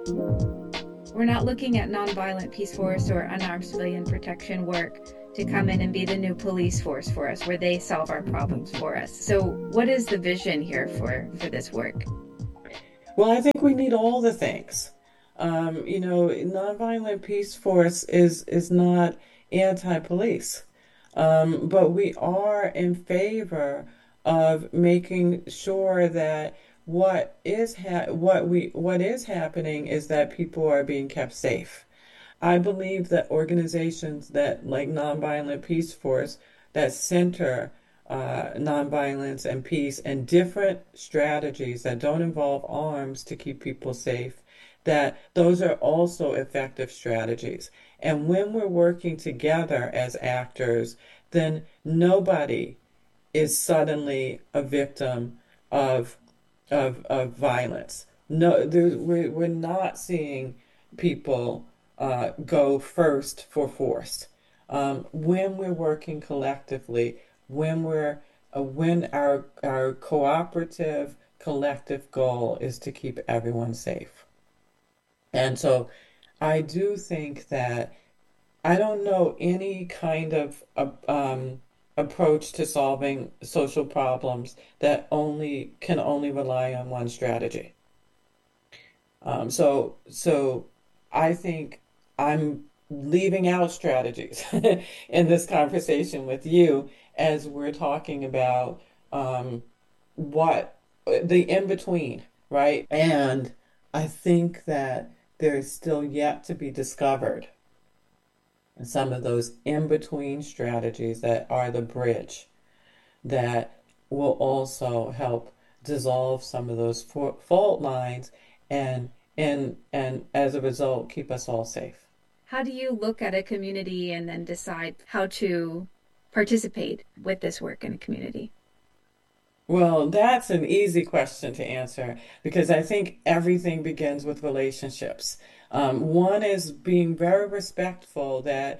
We're not looking at nonviolent peace force or unarmed civilian protection work to come in and be the new police force for us, where they solve our problems for us. So, what is the vision here for this work? Well, I think we need all the things. Nonviolent peace force is not anti-police, but we are in favor of making sure that what is happening is that people are being kept safe. I believe that organizations that like Nonviolent Peace Force that center nonviolence and peace and different strategies that don't involve arms to keep people safe, that those are also effective strategies. And when we're working together as actors, then nobody is suddenly a victim of of violence. No, we're not seeing people go first for force. When we're working collectively, when our cooperative collective goal is to keep everyone safe. And so I do think that I don't know any kind of approach to solving social problems that only rely on one strategy. So I think I'm leaving out strategies in this conversation with you as we're talking about um, what the in between, right? And I think that there's still yet to be discovered some of those in between strategies that are the bridge that will also help dissolve some of those fault lines and and as a result keep us all safe. How do you look at a community and then decide how to participate with this work in a community? Well, that's an easy question to answer because I think everything begins with relationships. One is being very respectful that,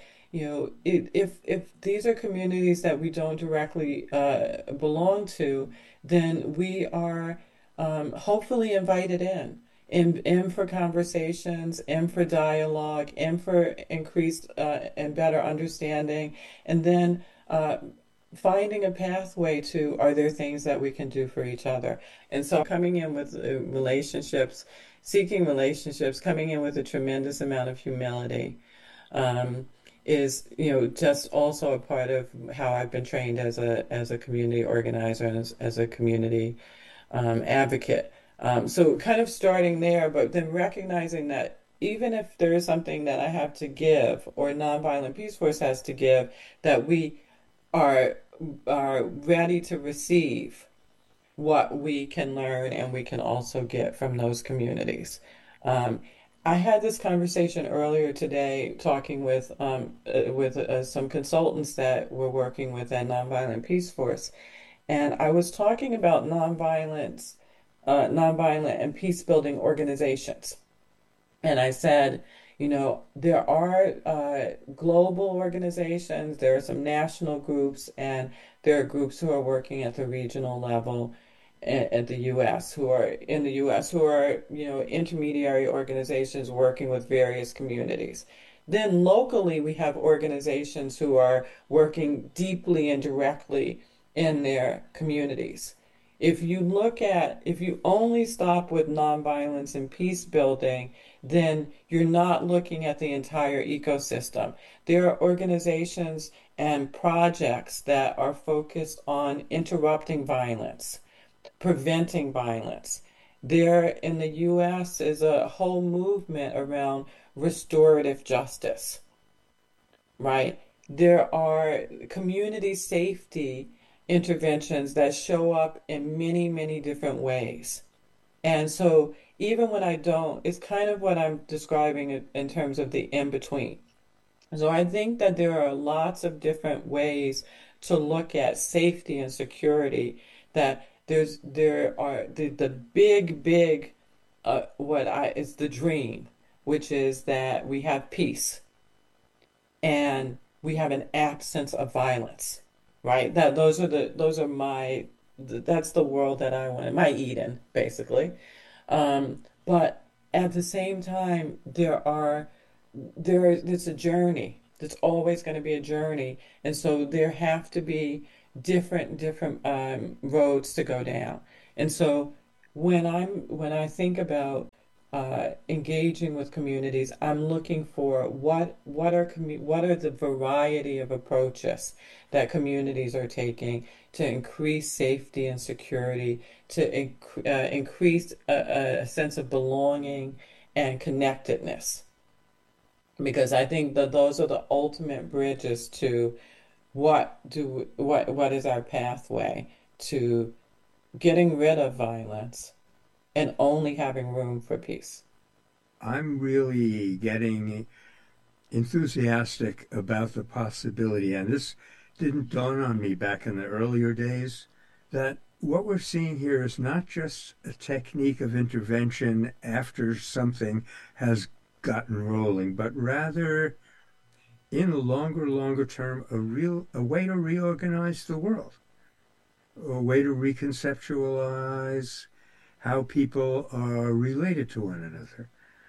if these are communities that we don't directly belong to, then we are hopefully invited in for conversations, in for dialogue, in for increased and better understanding, and then finding a pathway to are there things that we can do for each other. And so coming in with relationships, seeking relationships, coming in with a tremendous amount of humility um, is, just also a part of how I've been trained as a community organizer and as a community advocate. So kind of starting there, but then recognizing that even if there is something that I have to give or Nonviolent Peace Force has to give, that we are are ready to receive what we can learn and we can also get from those communities. Um, I had this conversation earlier today talking with some consultants that we're working with at Nonviolent Peace Force, and I was talking about nonviolent and peace building organizations. And I said, there are global organizations, there are some national groups, and there are groups who are working at the regional level at the U.S. who are in the U.S. who are, intermediary organizations working with various communities. Then locally, we have organizations who are working deeply and directly in their communities. If you only stop with nonviolence and peace building, then you're not looking at the entire ecosystem. There are organizations and projects that are focused on interrupting violence, preventing violence. There in the US is a whole movement around restorative justice, right? There are community safety interventions that show up in many, many different ways. And so even when I don't, it's kind of what I'm describing in terms of the in between. So I think that there are lots of different ways to look at safety and security that there are the big what I is the dream, which is that we have peace and we have an absence of violence, right? That those are that's the world that I want, my Eden, basically. But at the same time, it's a journey. It's always going to be a journey, and so there have to be different roads to go down. And so when I think about engaging with communities, I'm looking for what are the variety of approaches that communities are taking to increase safety and security, to increase a sense of belonging and connectedness. Because I think that those are the ultimate bridges to what is our pathway to getting rid of violence and only having room for peace. I'm really getting enthusiastic about the possibility, and this didn't dawn on me back in the earlier days, that what we're seeing here is not just a technique of intervention after something has gotten rolling, but rather in the longer term, a way to reorganize the world, a way to reconceptualize how people are related to one another.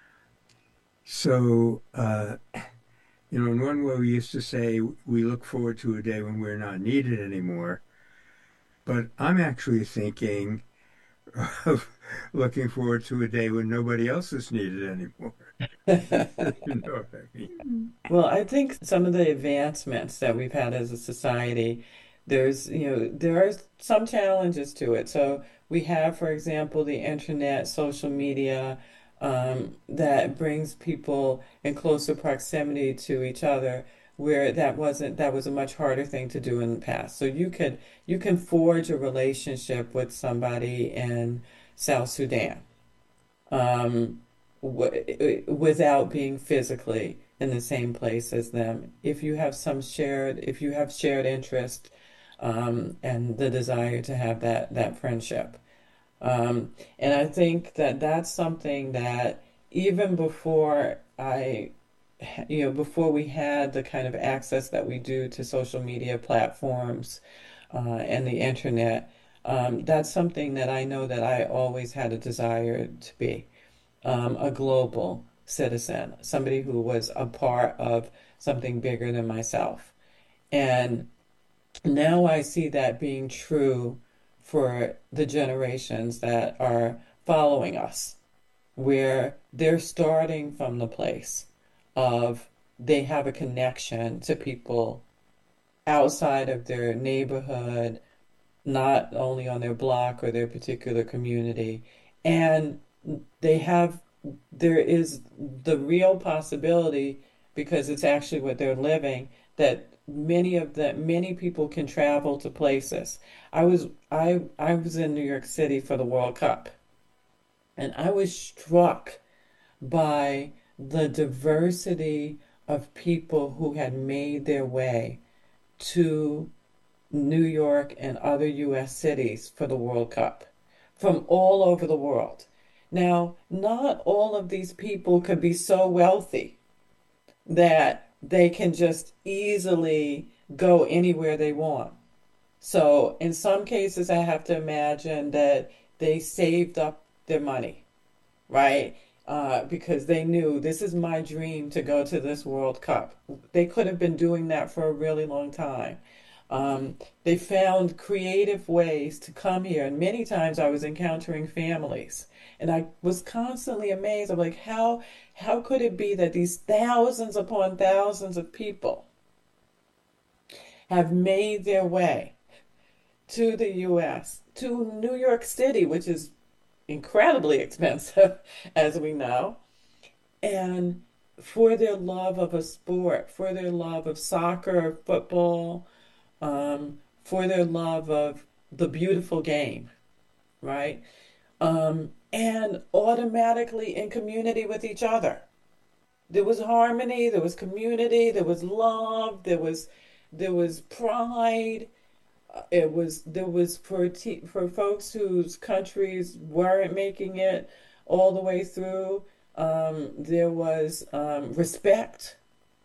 So, in one way we used to say we look forward to a day when we're not needed anymore, but I'm actually thinking of looking forward to a day when nobody else is needed anymore. You know what I mean? Well, I think some of the advancements that we've had as a society, there are some challenges to it. So we have, for example, the internet, social media, that brings people in closer proximity to each other, where that was a much harder thing to do in the past. So you can forge a relationship with somebody in South Sudan, um, without being physically in the same place as them. If you have shared interest, and the desire to have that friendship. And I think that that's something that even before we had the kind of access that we do to social media platforms, and the internet, that's something that I know that I always had a desire to be, a global citizen, somebody who was a part of something bigger than myself. And now I see that being true for the generations that are following us, where they're starting from the place of they have a connection to people outside of their neighborhood, not only on their block or their particular community. And they have, there is the real possibility, because it's actually what they're living, that many people can travel to places. I was in New York City for the World Cup, and I was struck by the diversity of people who had made their way to New York and other US cities for the World Cup from all over the world. Now, not all of these people could be so wealthy that they can just easily go anywhere they want. So, in some cases, I have to imagine that they saved up their money, right? Because they knew this is my dream to go to this World Cup. They could have been doing that for a really long time. They found creative ways to come here, and many times I was encountering families, and I was constantly amazed. I'm like, how could it be that these thousands upon thousands of people have made their way to the U.S., to New York City, which is incredibly expensive, as we know, and for their love of a sport, for their love of soccer, football, for their love of the beautiful game, right? And automatically in community with each other. There was harmony, there was community, there was love, there was pride. There was for folks whose countries weren't making it all the way through. There was respect,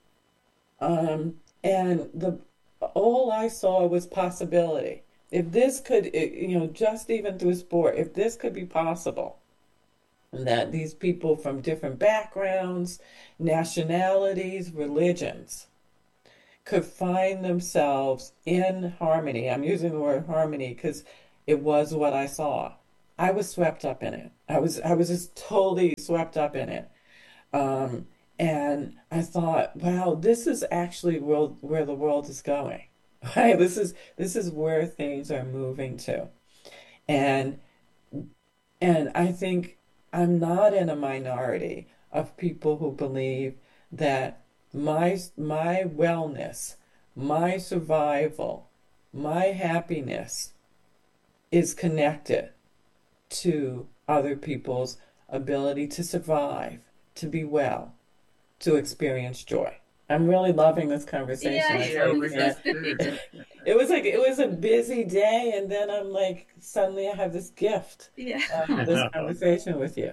and the all I saw was possibility. If this could, just even through sport, if this could be possible, that these people from different backgrounds, nationalities, religions could find themselves in harmony. I'm using the word harmony because it was what I saw. I was swept up in it. I was just totally swept up in it. Um, and I thought, wow, this is actually where the world is going. Right? This is where things are moving to. And and I think I'm not in a minority of people who believe that my wellness, my survival, my happiness is connected to other people's ability to survive, to be well, to experience joy. I'm really loving this conversation. Yeah, I Yeah, think we this got is to. great. it was like it was a busy day, and then I'm like, suddenly I have this gift Yeah. of this conversation with you.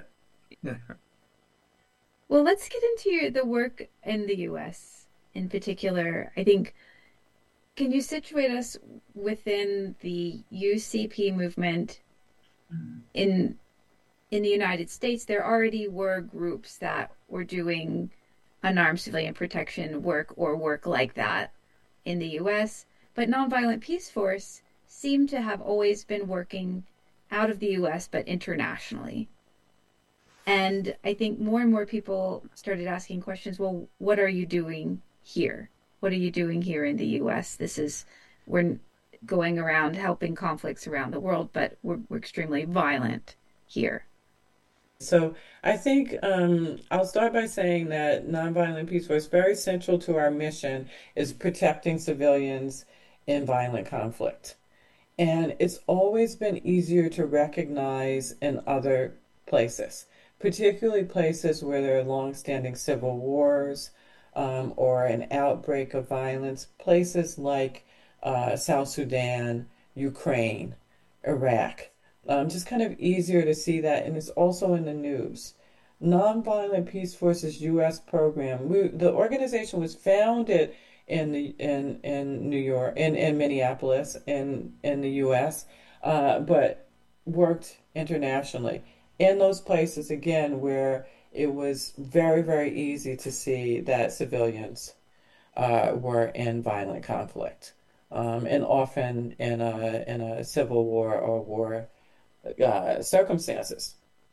Well, let's get into the work in the US in particular. I think, can you situate us within the UCP movement in the United States? There already were groups that were doing unarmed civilian protection work or work like that in the US, but Nonviolent Peace Force seemed to have always been working out of the US but internationally. And I think more and more people started asking questions, well, what are you doing here? What are you doing here in the US? We're going around helping conflicts around the world, but we're extremely violent here. So I think I'll start by saying that Nonviolent Peace Force, very central to our mission, is protecting civilians in violent conflict. And it's always been easier to recognize in other places, particularly places where there are longstanding civil wars or an outbreak of violence, places like South Sudan, Ukraine, Iraq. Just kind of easier to see that, and it's also in the news. Nonviolent Peace Forces U.S. program. The organization was founded in New York, in Minneapolis, in the U.S., but worked internationally in those places again where it was very, very easy to see that civilians were in violent conflict, and often in a civil war or war circumstances.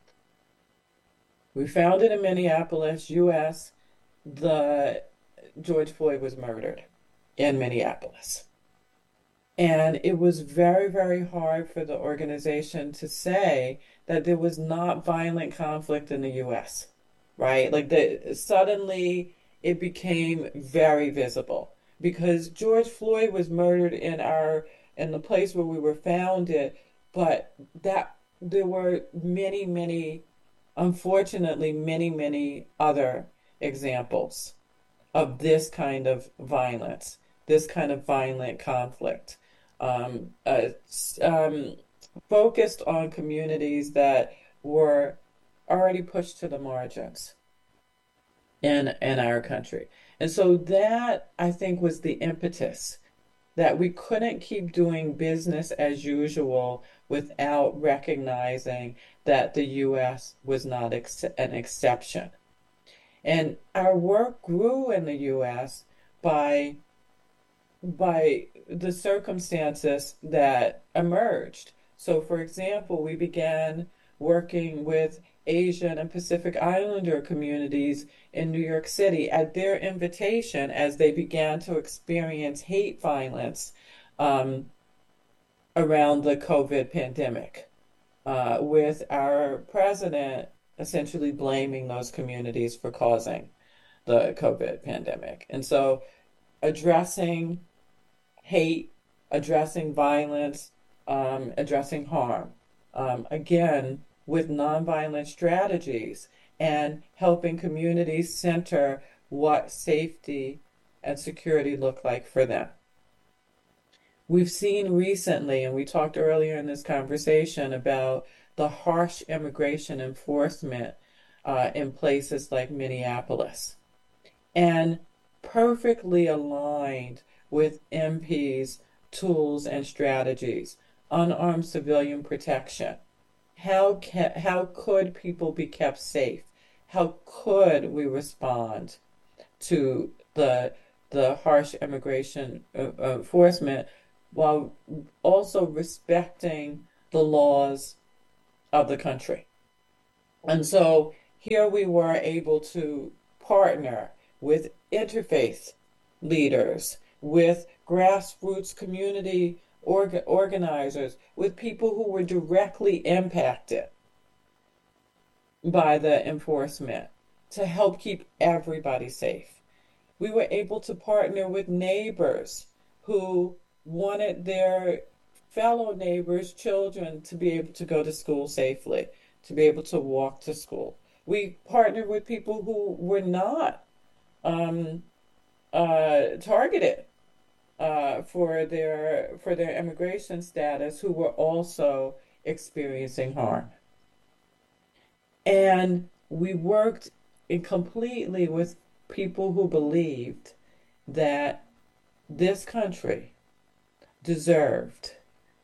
We found it in Minneapolis, U.S. The George Floyd was murdered in Minneapolis. And it was very, very hard for the organization to say that there was not violent conflict in the US, right? Like suddenly it became very visible because George Floyd was murdered in the place where we were founded, but that there were many, many, unfortunately, many, many other examples of this kind of violence, this kind of violent conflict, um, uh, um, focused on communities that were already pushed to the margins in our country. And so that, I think, was the impetus that we couldn't keep doing business as usual without recognizing that the U.S. was not an exception. And our work grew in the U.S. by by the circumstances that emerged. So, for example, we began working with Asian and Pacific Islander communities in New York City at their invitation as they began to experience hate violence um, around the COVID pandemic, with our president essentially blaming those communities for causing the COVID pandemic. And so addressing hate, addressing violence, addressing harm, again, with nonviolent strategies and helping communities center what safety and security look like for them. We've seen recently, and we talked earlier in this conversation about the harsh immigration enforcement in places like Minneapolis, and perfectly aligned with MP's tools and strategies, unarmed civilian protection, how could people be kept safe? How could we respond to the harsh immigration enforcement while also respecting the laws of the country? And so here we were able to partner with interfaith leaders, with grassroots community organizers, with people who were directly impacted by the enforcement to help keep everybody safe. We were able to partner with neighbors who wanted their fellow neighbors' children to be able to go to school safely, to be able to walk to school. We partnered with people who were not targeted for their immigration status, who were also experiencing harm. And we worked completely with people who believed that this country deserved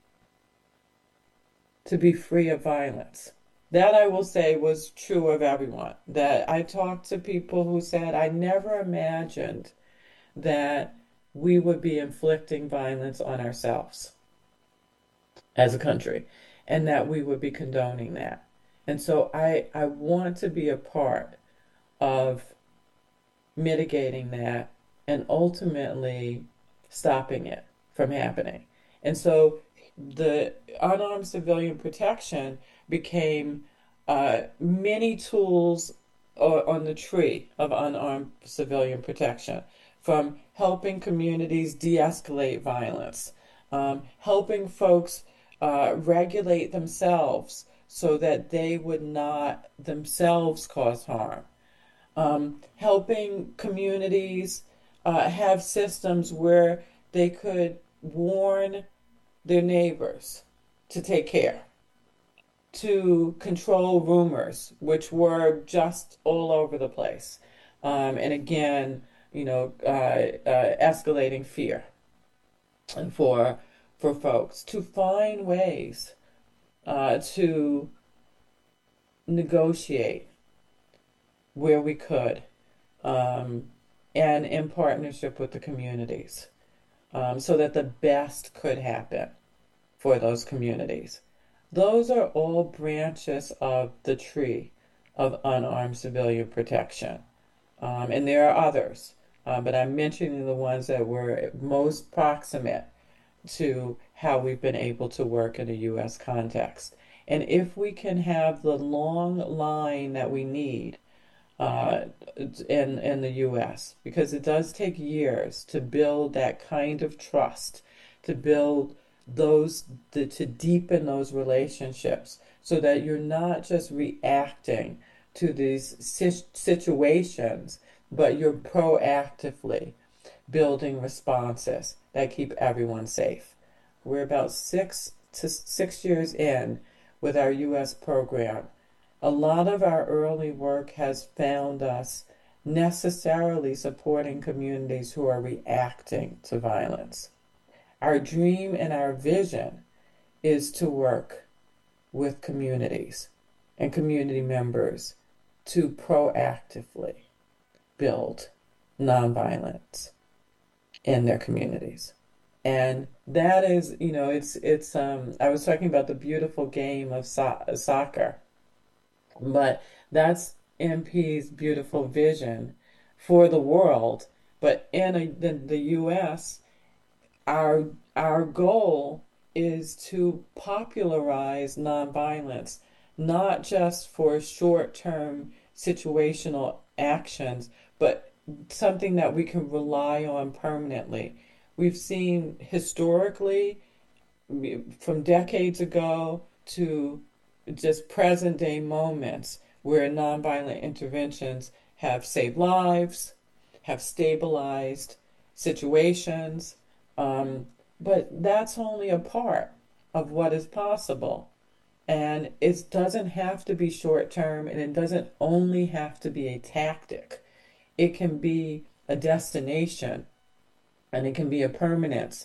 to be free of violence. That, I will say, was true of everyone. That I talked to people who said, I never imagined that we would be inflicting violence on ourselves as a country, and that we would be condoning that. And so I want to be a part of mitigating that and ultimately stopping it from happening. And so the unarmed civilian protection became many tools on the tree of unarmed civilian protection, from helping communities de-escalate violence, helping folks regulate themselves so that they would not themselves cause harm, helping communities have systems where they could warn their neighbors to take care, to control rumors, which were just all over the place. And again, escalating fear for folks, to find ways to negotiate where we could, and in partnership with the communities, so that the best could happen for those communities. Those are all branches of the tree of unarmed civilian protection. And there are others, but I'm mentioning the ones that were most proximate to how we've been able to work in a U.S. context. And if we can have the long line that we need in the U.S., because it does take years to build that kind of trust, to build to deepen those relationships, so that you're not just reacting to these situations, but you're proactively building responses that keep everyone safe. We're about 6 years in with our U.S. program. A lot of our early work has found us necessarily supporting communities who are reacting to violence. Our dream and our vision is to work with communities and community members to proactively build nonviolence in their communities. And that is, it's I was talking about the beautiful game of soccer, but that's MP's beautiful vision for the world. But in the U.S., our goal is to popularize nonviolence, not just for short-term situational actions, but something that we can rely on permanently. We've seen historically, from decades ago to just present day moments, where nonviolent interventions have saved lives, have stabilized situations, but that's only a part of what is possible. And it doesn't have to be short term, and it doesn't only have to be a tactic. It can be a destination, and it can be a permanence.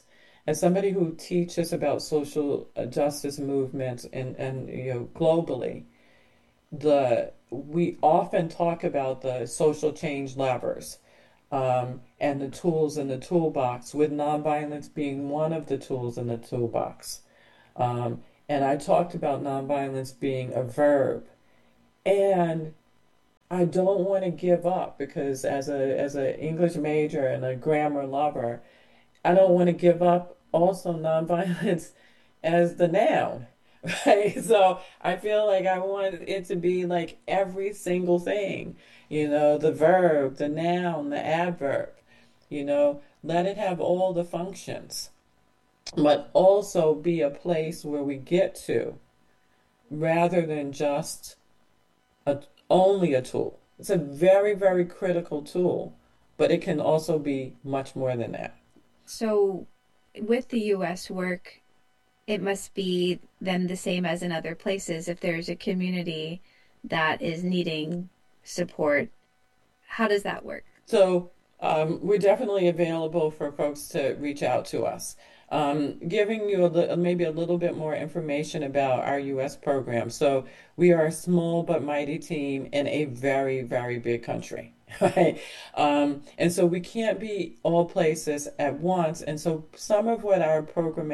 as somebody who teaches about social justice movements and globally, the we often talk about the social change levers, and the tools in the toolbox, with nonviolence being one of the tools in the toolbox. Um, and I talked about nonviolence being a verb, and I don't want to give up because as a English major and a grammar lover, I don't want to give up also nonviolence as the noun, right? So I feel like I want it to be like every single thing, the verb, the noun, the adverb, let it have all the functions, but also be a place where we get to rather than just a, only a tool. It's a very, very critical tool, but it can also be much more than that. So, with the US work, it must be then the same as in other places. If there's a community that is needing support, how does that work? So we're definitely available for folks to reach out to us. Giving you maybe a little bit more information about our U.S. program. So we are a small but mighty team in a very, very big country. Right. And so we can't be all places at once. And so some of what our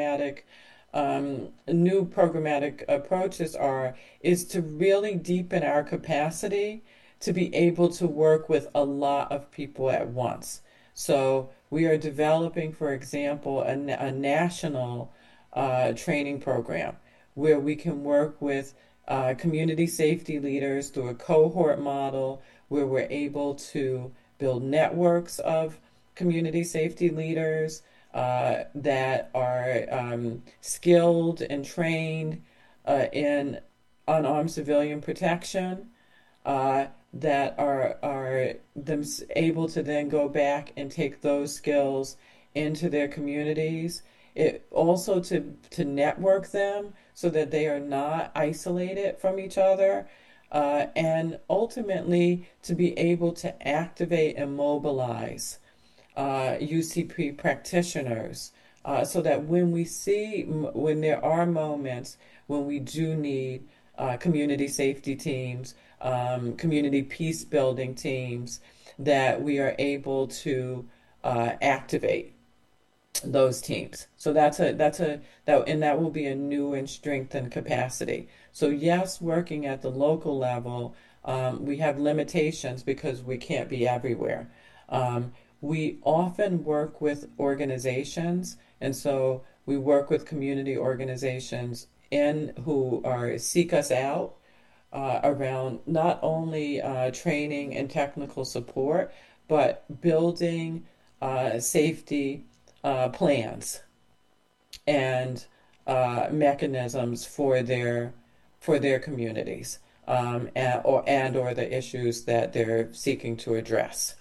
new programmatic approaches is to really deepen our capacity to be able to work with a lot of people at once. So we are developing, for example, a national training program where we can work with community safety leaders through a cohort model where we're able to build networks of community safety leaders that are skilled and trained in unarmed civilian protection, that are them able to then go back and take those skills into their communities. It also to network them so that they are not isolated from each other, and ultimately to be able to activate and mobilize UCP practitioners, so that when there are moments when we do need community safety teams, community peace building teams, that we are able to activate those teams. So that will be a new and strengthened capacity. So yes, working at the local level, we have limitations because we can't be everywhere. We often work with organizations, and so we work with community organizations in who are seek us out around not only training and technical support, but building safety plans and mechanisms for their communities, and or the issues that they're seeking to address.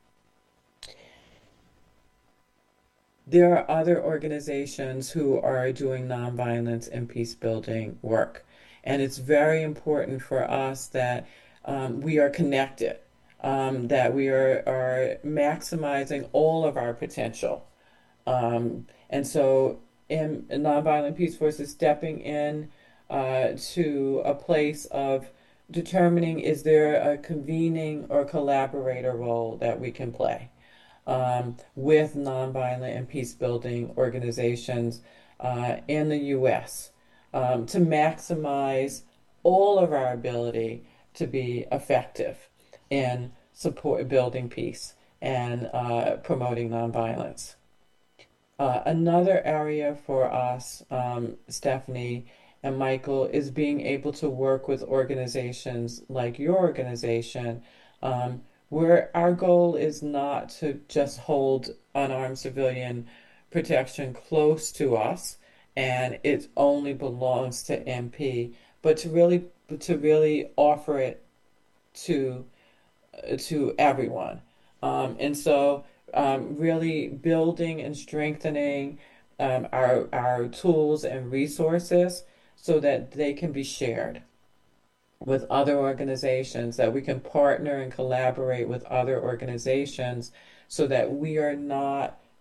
There are other organizations who are doing nonviolence and peace building work. And it's very important for us that we are connected, that we are maximizing all of our potential. And so Nonviolent Peace Force is stepping in to a place of determining, is there a convening or collaborator role that we can play with nonviolent and peace building organizations in the U.S., to maximize all of our ability to be effective in support building peace and promoting nonviolence. Another area for us, Stephanie and Michael, is being able to work with organizations like your organization, where our goal is not to just hold unarmed civilian protection close to us and it only belongs to MP, but to really offer it to everyone. And so really building and strengthening our tools and resources so that they can be shared with other organizations, that we can partner and collaborate with other organizations so that we are not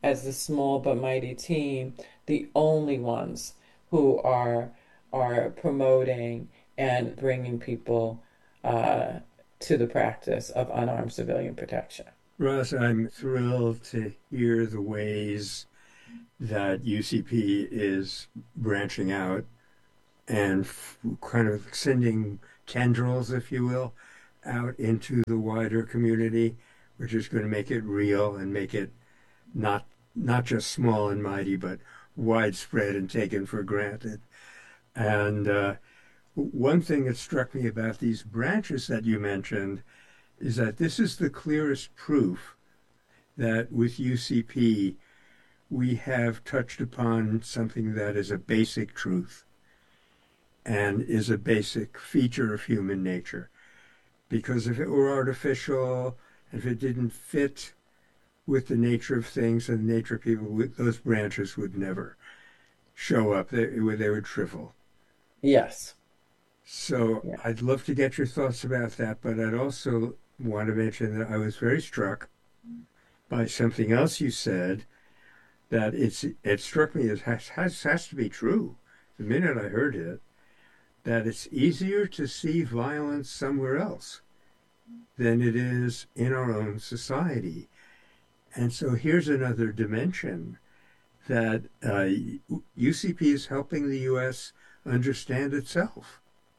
as the small but mighty team, the only ones who are promoting and bringing people uh, to the practice of unarmed civilian protection. Russ, I'm thrilled to hear the ways that UCP is branching out and kind of sending tendrils, if you will, out into the wider community, which is going to make it real and make it not not just small and mighty, but widespread and taken for granted. And one thing that struck me about these branches that you mentioned is that this is the clearest proof that with UCP we have touched upon something that is a basic truth and is a basic feature of human nature. Because if it were artificial, if it didn't fit with the nature of things and the nature of people, those branches would never show up. They would shrivel. Yes. So Yeah. I'd love to get your thoughts about that, but I'd also want to mention that I was very struck by something else you said, that it struck me as has to be true the minute I heard it, that it's easier to see violence somewhere else than it is in our own society. And so here's another dimension that UCP is helping the U.S. understand itself.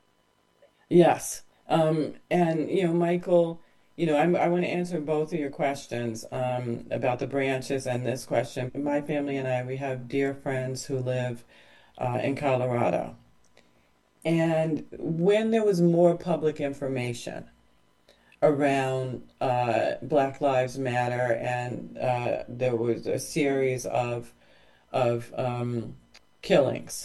Yes. And Michael, I want to answer both of your questions about the branches and this question. My family and I, we have dear friends who live in Colorado. And when there was more public information around Black Lives Matter, and there was a series of killings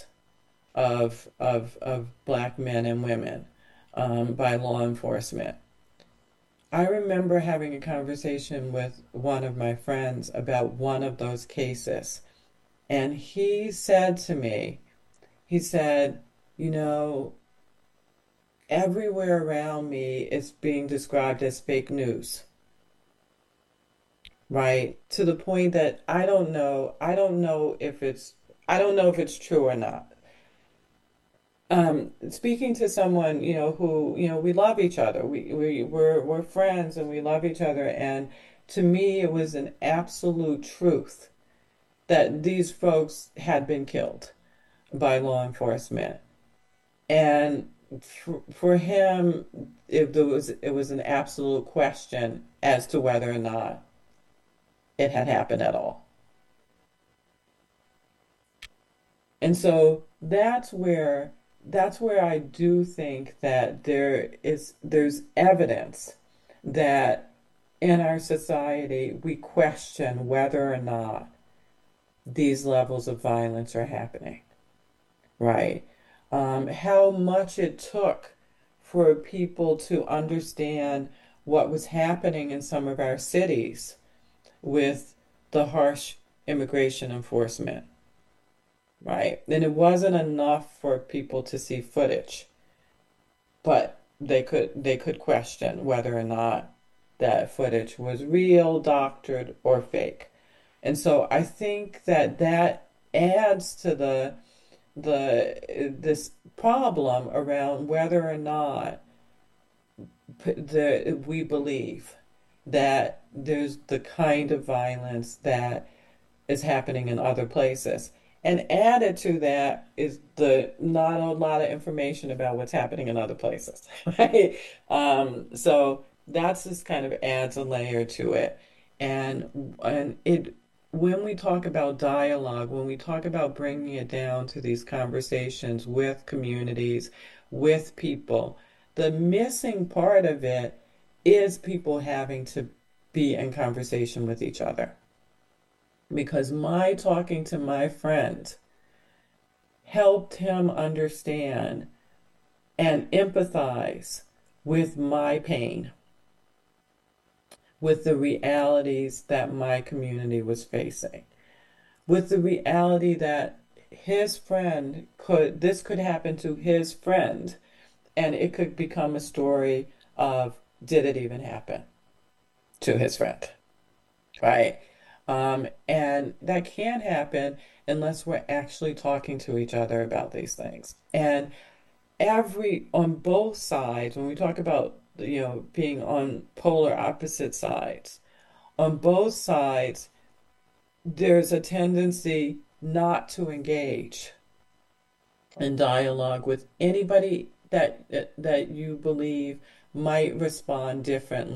of black men and women by law enforcement. I remember having a conversation with one of my friends about one of those cases, and he said to me, he said, you know, everywhere around me is being described as fake news, right? To the point that I don't know if it's true or not. Speaking to someone, who, we love each other. We're friends and we love each other. And to me, it was an absolute truth that these folks had been killed by law enforcement. And for him, it was an absolute question as to whether or not it had happened at all. And so that's where I do think that there's evidence that in our society we question whether or not these levels of violence are happening, right? How much it took for people to understand what was happening in some of our cities with the harsh immigration enforcement, right? And it wasn't enough for people to see footage, but they could question whether or not that footage was real, doctored, or fake. And so I think that adds to the this problem around whether or not we believe that there's the kind of violence that is happening in other places. And added to that is the not a lot of information about what's happening in other places, right? So that's just kind of adds a layer to it. And it when we talk about dialogue, when we talk about bringing it down to these conversations with communities, with people, the missing part of it is people having to be in conversation with each other. Because my talking to my friend helped him understand and empathize with my pain, with the realities that my community was facing, with the reality that this could happen to his friend, and it could become a story of, did it even happen to his friend, right? And that can't happen unless we're actually talking to each other about these things. And on both sides, when we talk about, being on polar opposite sides, on both sides, there's a tendency not to engage in dialogue with anybody that you believe might respond differently